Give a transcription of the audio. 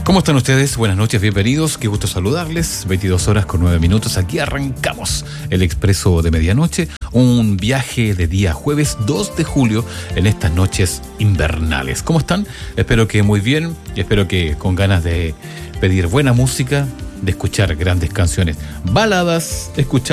¿Cómo están ustedes? Buenas noches, bienvenidos. Qué gusto saludarles. 22 horas con 9 minutos. Aquí arrancamos el Expreso de Medianoche. Un viaje de día jueves 2 de julio en estas noches invernales. ¿Cómo están? Espero que muy bien. Espero que con ganas de pedir buena música, de escuchar grandes canciones, baladas, escuchar